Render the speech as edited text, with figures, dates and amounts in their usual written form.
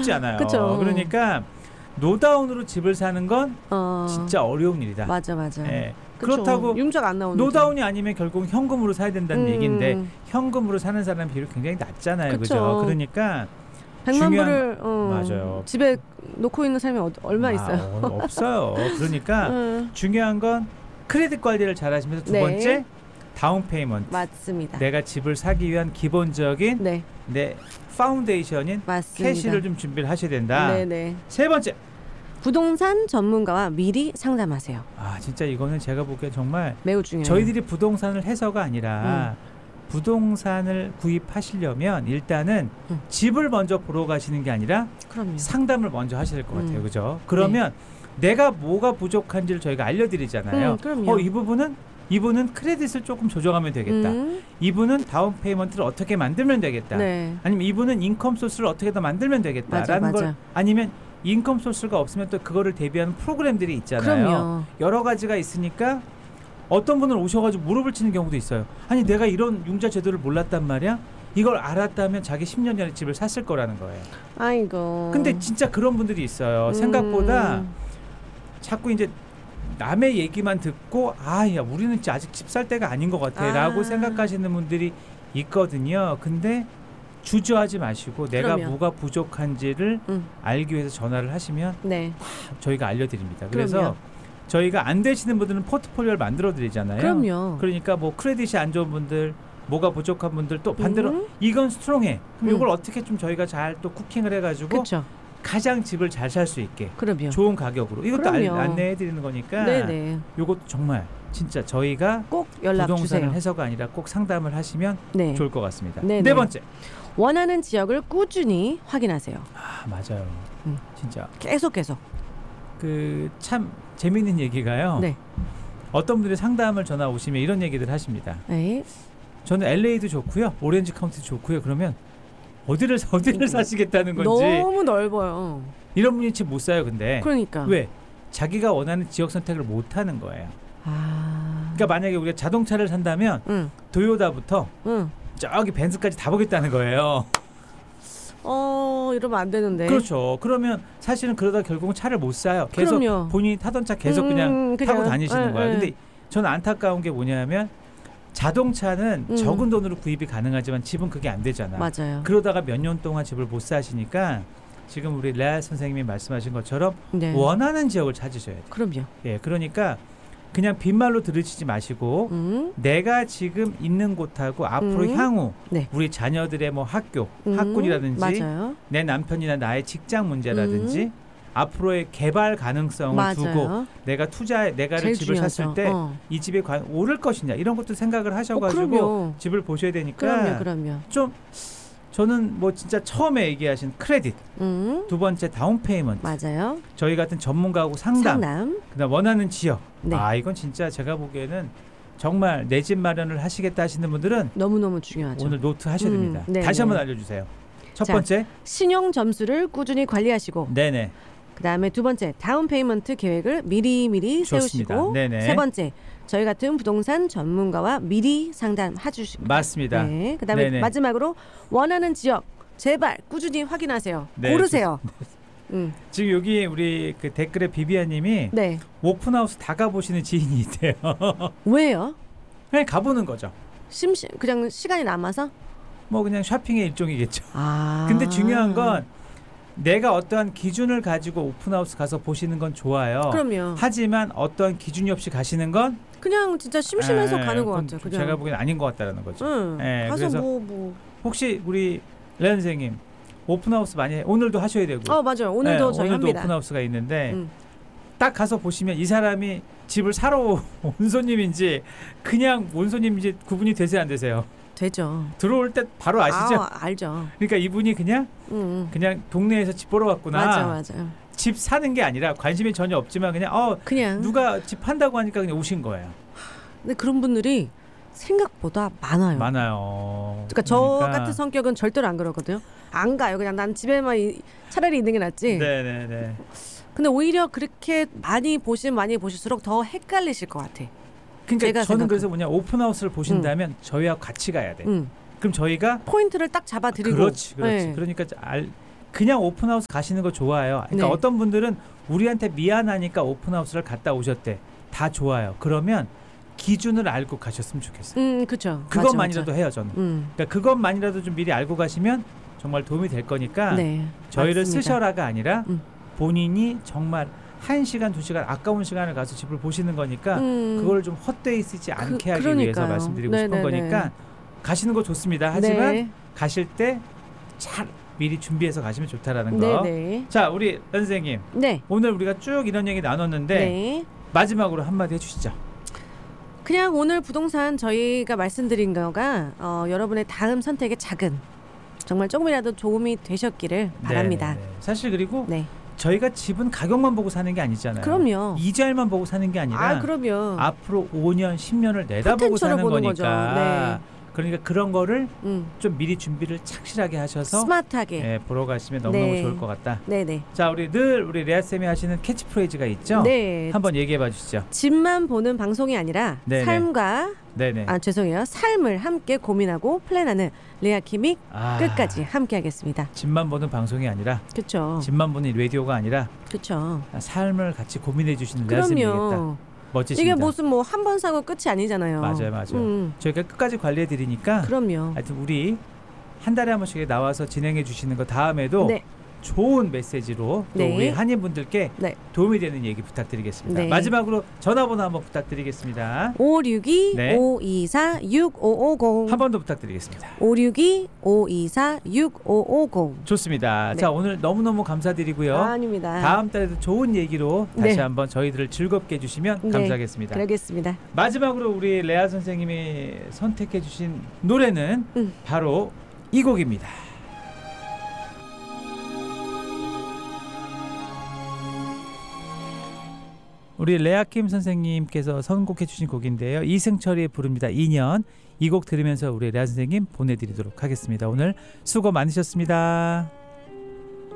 쉽지 않아요. 그쵸. 그러니까 노다운으로 집을 사는 건 진짜 어려운 일이다. 맞아. 예. 그쵸. 그렇다고 융자가 안 나오는 노다운이 아니면 결국 현금으로 사야 된다는 얘기인데 현금으로 사는 사람 비율이 굉장히 낮잖아요. 그죠? 그러니까 100만 불을 맞아요. 집에 놓고 있는 사람이 얼마 있어요? 없어요. 그러니까 중요한 건 크레딧 관리를 잘 하시면서 두 번째 다운 페이먼트. 맞습니다. 내가 집을 사기 위한 기본적인 내 파운데이션인 맞습니다. 캐시를 좀 준비를 하셔야 된다. 네네. 세 번째, 부동산 전문가와 미리 상담하세요. 진짜 이거는 제가 보기에 정말 매우 중요해요. 저희들이 부동산을 해서가 아니라 부동산을 구입하시려면 일단은 집을 먼저 보러 가시는 게 아니라 그럼요. 상담을 먼저 하셔야 될 것 같아요. 그죠? 그러면 내가 뭐가 부족한지를 저희가 알려드리잖아요. 그럼요. 이분은 크레딧을 조금 조정하면 되겠다. 이분은 다운 페이먼트를 어떻게 만들면 되겠다. 아니면 이분은 인컴 소스를 어떻게 더 만들면 되겠다라는 걸 아니면 인컴 소스가 없으면 또 그거를 대비하는 프로그램들이 있잖아요. 그럼요. 여러 가지가 있으니까 어떤 분은 오셔가지고 무릎을 치는 경우도 있어요. 아니 내가 이런 융자 제도를 몰랐단 말이야? 이걸 알았다면 자기 10년 전에 집을 샀을 거라는 거예요. 아이고. 근데 진짜 그런 분들이 있어요. 생각보다 자꾸 이제 남의 얘기만 듣고 야 우리는 아직 집 살 때가 아닌 것 같아 라고 생각하시는 분들이 있거든요. 근데 주저하지 마시고 내가 뭐가 부족한지를 알기 위해서 전화를 하시면 저희가 알려드립니다. 그래서 저희가 안 되시는 분들은 포트폴리오를 만들어 드리잖아요. 그럼요. 그러니까 뭐 크레딧이 안 좋은 분들, 뭐가 부족한 분들 또 반대로 이건 스트롱해. 그럼 이걸 어떻게 좀 저희가 잘 또 쿠킹을 해가지고 가장 집을 잘 살 수 있게 좋은 가격으로 이것도 안내해 드리는 거니까 이것도 정말 진짜 저희가 꼭 연락 부동산을 주세요. 해서가 아니라 꼭 상담을 하시면 좋을 것 같습니다. 네 번째, 원하는 지역을 꾸준히 확인하세요. 맞아요. 진짜 계속 그 참 재미있는 얘기가요. 어떤 분들이 상담을 전화 오시면 이런 얘기들 하십니다. 저는 LA도 좋고요, 오렌지 카운티도 좋고요. 그러면 어디를 사시겠다는 건지. 너무 넓어요. 이런 분이 집 못 사요. 근데 그러니까 왜? 자기가 원하는 지역 선택을 못 하는 거예요. 그러니까 만약에 우리가 자동차를 산다면 도요타부터 저기 벤츠까지 다 보겠다는 거예요. 이러면 안 되는데. 그렇죠. 그러면 사실은 그러다 결국은 차를 못 사요. 계속 본인이 타던 차 계속 그냥 타고 다니시는 거야. 근데 저는 안타까운 게 뭐냐면 자동차는 적은 돈으로 구입이 가능하지만 집은 그게 안 되잖아. 맞아요. 그러다가 몇 년 동안 집을 못 사시니까 지금 우리 레아 선생님이 말씀하신 것처럼 원하는 지역을 찾으셔야 돼요. 그럼요. 그러니까 그냥 빈말로 들으시지 마시고 내가 지금 있는 곳하고 앞으로 향후 우리 자녀들의 뭐 학군이라든지 내 남편이나 나의 직장 문제라든지 앞으로의 개발 가능성을 두고 내가 집을 샀을 때 이 집에 오를 것이냐 이런 것도 생각을 하셔가지고 집을 보셔야 되니까 그럼요. 좀 저는 뭐 진짜 처음에 얘기하신 크레딧, 두 번째 다운 페이먼트, 맞아요. 저희 같은 전문가하고 상담. 그다음 원하는 지역. 이건 진짜 제가 보기에는 정말 내 집 마련을 하시겠다 하시는 분들은 너무너무 중요하죠. 오늘 노트 하셔야 됩니다. 다시 한번 알려주세요. 첫 번째, 신용 점수를 꾸준히 관리하시고. 그다음에 두 번째, 다운 페이먼트 계획을 미리 세우시고. 세 번째, 저희 같은 부동산 전문가와 미리 상담해주시고. 맞습니다. 그다음에 마지막으로 원하는 지역 제발 꾸준히 확인하세요. 고르세요. 지금 여기 우리 그 댓글에 비비아님이 오픈하우스 다 가보시는 지인이 있대요. 왜요? 그냥 가보는 거죠. 그냥 시간이 남아서? 뭐 그냥 쇼핑의 일종이겠죠. 근데 중요한 건 내가 어떠한 기준을 가지고 오픈하우스 가서 보시는 건 좋아요. 그럼요. 하지만 어떠한 기준이 없이 가시는 건 그냥 진짜 심심해서 가는 것 같아요. 그냥. 제가 보기엔 아닌 것 같다는 거죠. 가서 그래서 혹시 우리 레 선생님 오픈하우스 많이 오늘도 하셔야 되고. 맞아요. 오늘도 저희 오늘도 합니다. 오픈하우스가 있는데 딱 가서 보시면 이 사람이 집을 사러 온 손님인지 그냥 온 손님인지 구분이 되세요, 안 되세요? 되죠. 들어올 때 바로 아시죠? 알죠. 그러니까 이분이 그냥 동네에서 집 보러 왔구나. 맞아요. 집 사는 게 아니라 관심이 전혀 없지만 그냥 누가 집 판다고 하니까 그냥 오신 거예요. 근데 그런 분들이 생각보다 많아요. 그러니까 저 같은 성격은 절대로 안 그러거든요. 안 가요. 그냥 난 집에만 차라리 있는 게 낫지. 네네네. 근데 오히려 그렇게 많이 보실수록 더 헷갈리실 것 같아. 그러니까 저는 그래서 오픈하우스를 보신다면 저희하고 같이 가야 돼. 그럼 저희가 포인트를 딱 잡아드리고. 그렇지. 그러니까 그냥 오픈하우스 가시는 거 좋아요. 그러니까 네. 어떤 분들은 우리한테 미안하니까 오픈하우스를 갔다 오셨대. 다 좋아요. 그러면 기준을 알고 가셨으면 좋겠어요. 그렇죠. 그것만이라도 해요, 저는. 그러니까 그것만이라도 좀 미리 알고 가시면 정말 도움이 될 거니까 네, 저희를 맞습니다. 쓰셔라가 아니라 본인이 정말 1시간, 2시간 아까운 시간을 가서 집을 보시는 거니까 그걸 좀 헛되이 쓰지 않게 하기 그러니까요. 위해서 말씀드리고 싶은 거니까 가시는 거 좋습니다. 하지만 네. 가실 때 잘 미리 준비해서 가시면 좋다라는 거. 네. 자, 우리 선생님. 네. 오늘 우리가 쭉 이런 얘기 나눴는데 네. 마지막으로 한마디 해주시죠. 그냥 오늘 부동산 저희가 말씀드린 거가 여러분의 다음 선택에 작은 정말 조금이라도 도움이 되셨기를 바랍니다. 네. 사실 그리고 네. 저희가 집은 가격만 보고 사는 게 아니잖아요. 그럼요. 이자율만 보고 사는 게 아니라 그럼요. 앞으로 5년, 10년을 내다보고 사는 거니까. 거죠. 네. 그러니까 그런 거를 좀 미리 준비를 착실하게 하셔서 스마트하게 보러 가시면 너무너무 네. 좋을 것 같다. 네네. 자, 우리 늘 우리 레아쌤이 하시는 캐치프레이즈가 있죠? 네. 한번 얘기해 봐 주시죠. 집만 보는 방송이 아니라 네네. 삶과 죄송해요. 삶을 함께 고민하고 플랜하는 레아킴이 끝까지 함께 하겠습니다. 집만 보는 방송이 아니라 그렇죠. 집만 보는 라디오가 아니라 그렇죠. 삶을 같이 고민해 주시는 레아쌤이 되겠다. 멋지십니다. 이게 무슨 뭐 한 번 사고 끝이 아니잖아요. 맞아요. 저희가 끝까지 관리해 드리니까. 그럼요. 하여튼 우리 한 달에 한 번씩 나와서 진행해 주시는 거 다음에도 좋은 메시지로 또 우리 한인분들께 도움이 되는 얘기 부탁드리겠습니다. 마지막으로 전화번호 한번 부탁드리겠습니다. 562-524-6550 한 번 더 부탁드리겠습니다. 562-524-6550 좋습니다. 자, 오늘 너무너무 감사드리고요. 아닙니다. 다음 달에도 좋은 얘기로 다시 한번 저희들을 즐겁게 해주시면 감사하겠습니다. 그러겠습니다. 마지막으로 우리 레아 선생님이 선택해 주신 노래는 바로 이 곡입니다. 우리 레아킴 선생님께서 선곡해 주신 곡인데요. 이승철이 부릅니다. 2년. 이 곡 들으면서 우리 레아 선생님 보내드리도록 하겠습니다. 오늘 수고 많으셨습니다.